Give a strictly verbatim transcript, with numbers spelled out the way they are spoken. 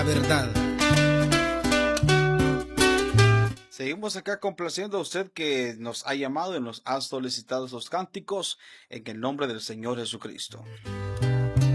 verdad. Seguimos acá complaciendo a usted que nos ha llamado y nos ha solicitado esos cánticos en el nombre del Señor Jesucristo.